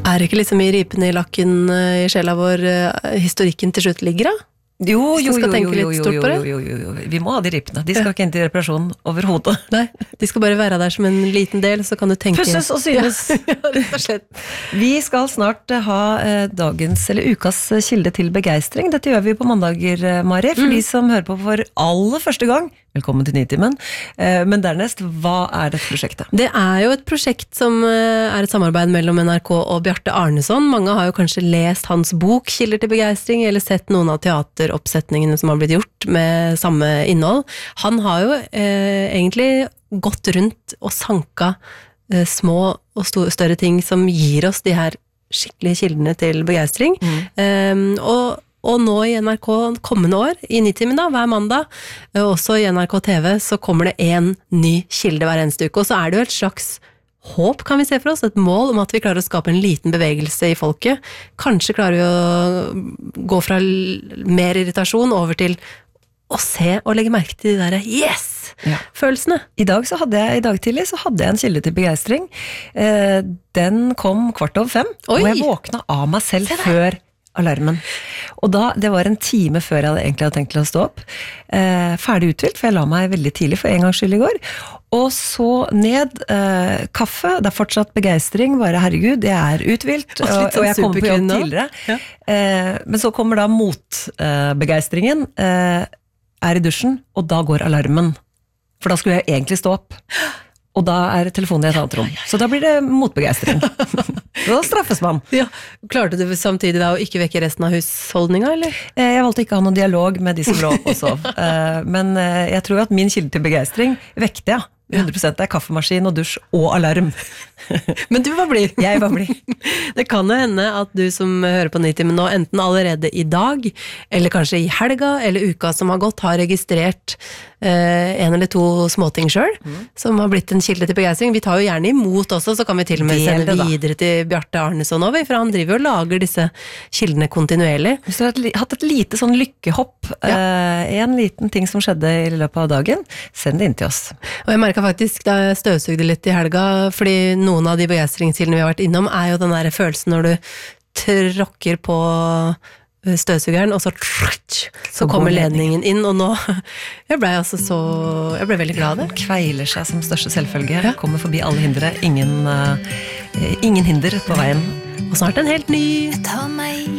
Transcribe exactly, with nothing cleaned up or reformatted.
Er det ikke liksom i ripene i lakken i sjela vår historikken til slutt ligger da? Jo, jo, jo, jo, jo, jo, jo, jo, jo, jo, vi må ha de ripene. De skal ja. Ikke inn til reparasjon overhodet. Nei, de skal bare være der som en liten del, så kan du tenke... Pusses og synes. Ja, rett og slett. Vi skal snart ha eh, dagens, eller ukas kilde til begeistring. Dette gjør vi på mandager, Mari, for mm. de som hører på for aller første gang. Velkommen til Nitimen. Eh, men dernest, hva er dette prosjektet? Det er jo et prosjekt som er et samarbeid mellom N R K og Bjarte Arneson. Mange har jo kanskje lest hans bok Kilder til begeistring, eller sett noen av teateroppsetningene som har blitt gjort med samme innhold. Han har jo eh, egentlig gått rundt og sanka eh, små og sto- større ting som gir oss de her skikkelige kildene til begeistring. Mm. Eh, og Og nå i N R K kommende år, i Nitimen da, hver mandag, også i N R K T V, så kommer det en ny kilde hver eneste uke. Og så er det jo et slags håp, kan vi se for oss, et mål om at vi klarer å skape en liten bevegelse i folket. Kanskje klarer vi å gå fra mer irritasjon over til å se og legge merke til de der yes-følelsene. Ja. I dag så hadde jeg, i dag tidlig så hadde jeg en kilde til begeistring. Eh, den kom kvart over fem, Oi. Og jeg våkna av meg selv før alarmen. Og da, det var en time før jeg hadde egentlig hadde tenkt til å stå opp. Eh, ferdig uthvilt, for jeg la meg veldig tidlig for en gangs skyld i går. Og så ned, eh, kaffe, det er fortsatt begeistring, bare herregud, jeg er uthvilt, og, og, og jeg kommer på jobb tidligere. Ja. Eh, men så kommer da motbegeistringen, eh, er i dusjen, og da går alarmen. For da skulle jeg egentlig stå opp. Og da er telefonen i et annet rom. Så da blir det motbegeistring. Da straffes man. Ja. Klarte du samtidig da å ikke vekke resten av husholdninga, eller? Jeg valgte ikke å ha noen dialog med de som lå opp og sov. Men jeg tror at min kilde til begeistring vekte, ja. hundre prosent er kaffemaskin og dusj og alarm. Men du var blid. Jeg var blid. Det kan jo hende at du som hører på Nitimen nå, enten allerede i dag, eller kanskje i helga, eller uka som har gått, har registrert eh, en eller to småting selv, mm. som har blitt en kilde til begeistring. Vi tar jo gjerne imot også, så kan vi til og med Del sende det, videre til Bjarte Arneson over, for han driver og lager disse kildene kontinuerlig. Hvis du har hatt et lite sånn lykkehopp, ja. eh, en liten ting som skjedde i løpet av dagen, send det inn til oss. Og jeg merket faktisk da jeg støvsugde litt i helga, fordi noen av de begeistringskildene vi har vært innom er jo den der følelsen når du tråkker på støvsugeren, og så, så, så kommer ledningen inn, og nå jeg ble altså så jeg ble veldig glad. Kveiler seg som største selvfølge, ja. Kommer forbi alle hindre, ingen, uh, ingen hinder på veien. Og snart en helt ny. Ta meg